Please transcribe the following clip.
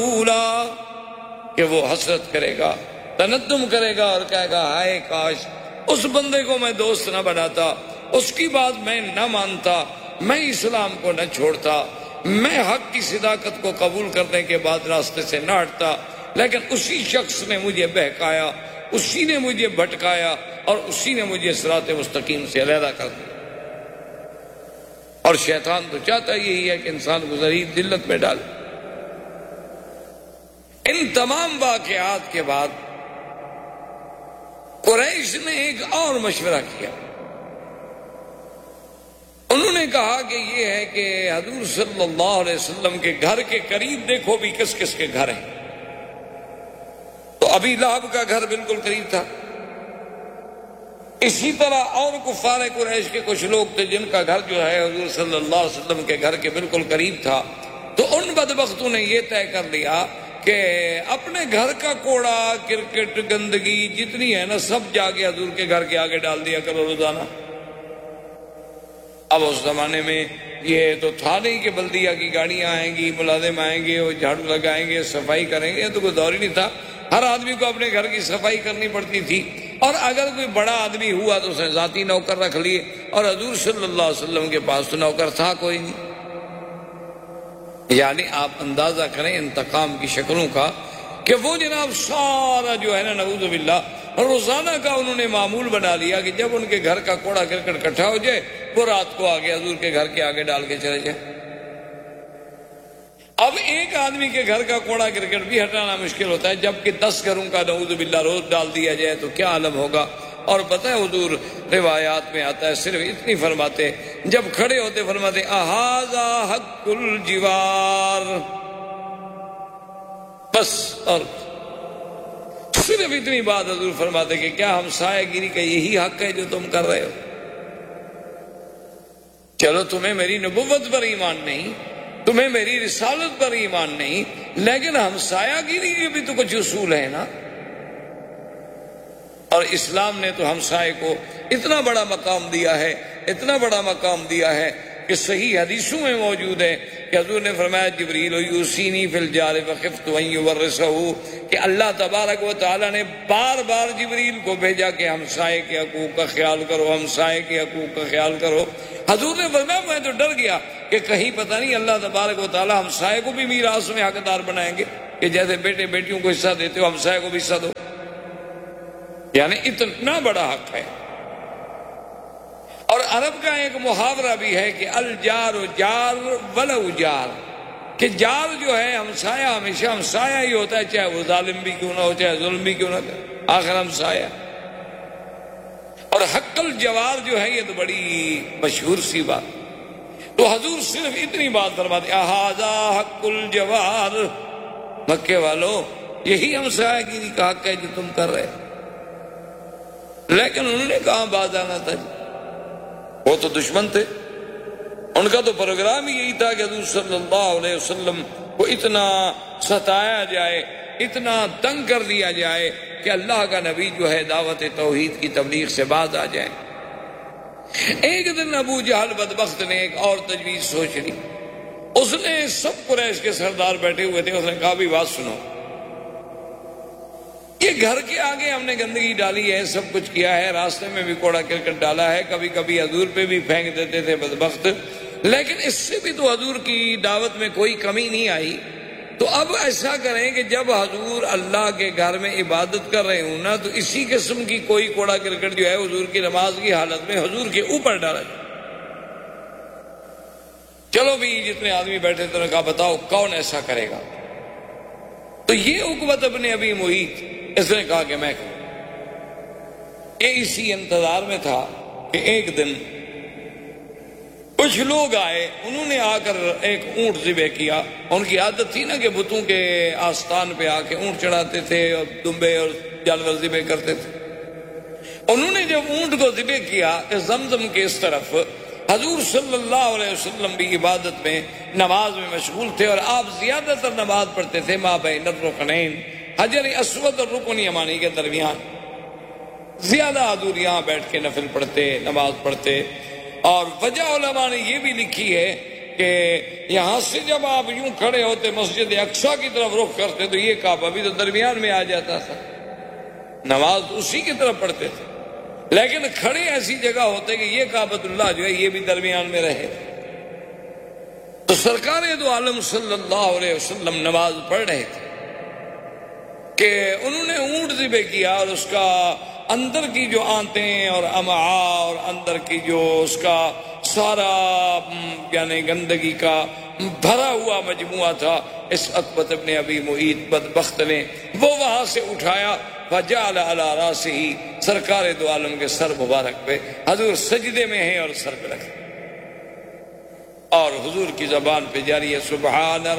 اولا کہ وہ حسرت کرے گا، تندم کرے گا اور کہے گا ہائے کاش اس بندے کو میں دوست نہ بناتا، اس کی بات میں نہ مانتا، میں اسلام کو نہ چھوڑتا، میں حق کی صداقت کو قبول کرنے کے بعد راستے سے نہ ہٹتا، لیکن اسی شخص نے مجھے بہکایا، اسی نے مجھے بھٹکایا اور اسی نے مجھے صراط مستقیم سے علیحدہ کر دیا۔ اور شیطان تو چاہتا یہی ہے کہ انسان کو ذلیل ذلت میں ڈالے۔ ان تمام واقعات کے بعد قریش نے ایک اور مشورہ کیا۔ انہوں نے کہا کہ یہ ہے کہ حضور صلی اللہ علیہ وسلم کے گھر کے قریب دیکھو بھی کس کس کے گھر ہیں۔ تو ابی لہب کا گھر بالکل قریب تھا، اسی طرح اور کفار قریش کے کچھ لوگ تھے جن کا گھر جو ہے حضور صلی اللہ علیہ وسلم کے گھر کے بالکل قریب تھا۔ تو ان بدبختوں نے یہ طے کر لیا کہ اپنے گھر کا کوڑا کرکٹ گندگی جتنی ہے نا سب جا کے حضور کے گھر کے آگے ڈال دیا کرو روزانہ۔ اب اس زمانے میں یہ تو تھا نہیں کہ بلدیہ کی گاڑیاں آئیں گی، ملازم آئیں گے، وہ جھاڑو لگائیں گے، صفائی کریں گے، تو کوئی دور ہی نہیں تھا۔ ہر آدمی کو اپنے گھر کی صفائی کرنی پڑتی تھی، اور اگر کوئی بڑا آدمی ہوا تو اس نے ذاتی نوکر رکھ لیے، اور حضور صلی اللہ علیہ وسلم کے پاس تو نوکر تھا کوئی نہیں۔ یعنی آپ اندازہ کریں انتقام کی شکلوں کا کہ وہ جناب سارا جو ہے نا نعوذ باللہ روزانہ کا انہوں نے معمول بنا لیا کہ جب ان کے گھر کا کوڑا کرکٹ اکٹھا ہو جائے وہ رات کو آگے حضور کے گھر کے آگے ڈال کے چلے جائے۔ اب ایک آدمی کے گھر کا کوڑا کرکٹ بھی ہٹانا مشکل ہوتا ہے، جبکہ 10 گھروں کا نعوذ باللہ روز ڈال دیا جائے تو کیا عالم ہوگا۔ اور پتہ ہے حضور روایات میں آتا ہے صرف اتنی فرماتے، جب کھڑے ہوتے فرماتے اہذا حق الجوار، بس، اور صرف اتنی بات حضور فرماتے کہ کیا ہمسایہ گیری کا یہی حق ہے جو تم کر رہے ہو؟ چلو تمہیں میری نبوت پر ایمان نہیں، تمہیں میری رسالت پر ایمان نہیں، لیکن ہمسایہ گیری کے بھی تو کچھ اصول ہے نا۔ اور اسلام نے تو ہمسائے کو اتنا بڑا مقام دیا ہے، اتنا بڑا مقام دیا ہے کہ صحیح حدیثوں میں موجود ہے کہ حضور نے فرمایا جبریل یوصینی فی الجار فخفت ان یورثہ، کہ اللہ تبارک و تعالی نے بار بار جبریل کو بھیجا کہ ہمسائے کے حقوق کا خیال کرو، ہمسائے کے حقوق کا خیال کرو۔ حضور نے فرمایا میں تو ڈر گیا کہ کہیں پتہ نہیں اللہ تبارک و تعالی ہمسائے کو بھی میراث میں حقدار بنائیں گے کہ جیسے بیٹے بیٹیوں کو حصہ دیتے ہو ہمسائے کو بھی حصہ دو، یعنی اتنا بڑا حق ہے۔ اور عرب کا ایک محاورہ بھی ہے کہ الجار جار ولو جار، کہ جار جو ہے ہمسایہ ہمیشہ ہمسایہ ہی ہوتا ہے، چاہے وہ ظالم بھی کیوں نہ ہو، چاہے ظلم بھی کیوں نہ کرے، آخر ہمسایہ۔ اور حق الجوار جو ہے یہ تو بڑی مشہور سی بات۔ تو حضور صرف اتنی بات فرماتے اہذا حق الجوار، مکے والو یہی ہمسایہ گیری کا حق ہے جو تم کر رہے۔ لیکن انہوں نے کہاں باز آنا تھا جی، وہ تو دشمن تھے، ان کا تو پروگرام ہی یہی تھا کہ حضور صلی اللہ علیہ وسلم کو اتنا ستایا جائے، اتنا تنگ کر دیا جائے کہ اللہ کا نبی جو ہے دعوت توحید کی تبلیغ سے باز آ جائے۔ ایک دن ابو جہل بدبخت نے ایک اور تجویز سوچ لی، اس نے سب قریش کے سردار بیٹھے ہوئے تھے، اس نے کہا بھی بات سنو، یہ گھر کے آگے ہم نے گندگی ڈالی ہے، سب کچھ کیا ہے، راستے میں بھی کوڑا کرکٹ ڈالا ہے، کبھی کبھی حضور پہ بھی پھینک دیتے تھے بدبخت، لیکن اس سے بھی تو حضور کی دعوت میں کوئی کمی نہیں آئی۔ تو اب ایسا کریں کہ جب حضور اللہ کے گھر میں عبادت کر رہے ہوں نا تو اسی قسم کی کوئی کوڑا کرکٹ جو ہے حضور کی نماز کی حالت میں حضور کے اوپر ڈالا جائے۔ چلو بھی جتنے آدمی بیٹھے تو نے کہا بتاؤ کون ایسا کرے گا؟ تو یہ عقبۃ ابن ابی معیط، اس نے کہا کہ میں کروں۔ یہ اسی انتظار میں تھا کہ ایک دن کچھ لوگ آئے، انہوں نے آ کر ایک اونٹ ذبح کیا۔ ان کی عادت تھی نا کہ بتوں کے آستان پہ آ کے اونٹ چڑھاتے تھے اور دمبے اور جانور ذبح کرتے تھے۔ انہوں نے جب اونٹ کو ذبح کیا کہ زمزم کے اس طرف حضور صلی اللہ علیہ وسلم بھی عبادت میں نماز میں مشغول تھے، اور آپ زیادہ تر نماز پڑھتے تھے ما بین الرکنین، حجر اسود اور رکن یمانی کے درمیان، زیادہ حضور یہاں بیٹھ کے نفل پڑھتے، نماز پڑھتے۔ اور وجہ علماء نے یہ بھی لکھی ہے کہ یہاں سے جب آپ یوں کھڑے ہوتے مسجد اقصیٰ کی طرف رخ کرتے تو یہ کعبہ بھی تو درمیان میں آ جاتا تھا، نماز اسی کی طرف پڑھتے تھے، لیکن کھڑے ایسی جگہ ہوتے کہ یہ کعبۃ اللہ جو ہے یہ بھی درمیان میں رہے۔ تو سرکار دو عالم صلی اللہ علیہ وسلم نماز پڑھ رہے تھے کہ انہوں نے اونٹ ذبح کیا، اور اس کا اندر کی جو آنتیں اور امعاء اور اندر کی جو اس کا سارا یعنی گندگی کا بھرا ہوا مجموعہ تھا، اس عقبۃ ابن ابی معیط بدبخت نے وہ وہاں سے اٹھایا، فجعل علی راسہ، سرکار دو عالم کے سر مبارک پہ، حضور سجدے میں ہیں اور سر پہ رکھے، اور حضور کی زبان پہ جاری ہے سبحان